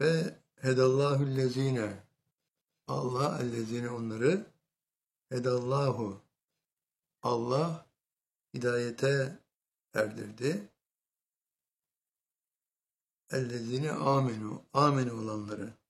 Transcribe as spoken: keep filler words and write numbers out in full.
Ve hedallahu lezine, Allah ellezine onları, hedallahu, Allah hidayete erdirdi. Ellezine amenu, amenu olanları.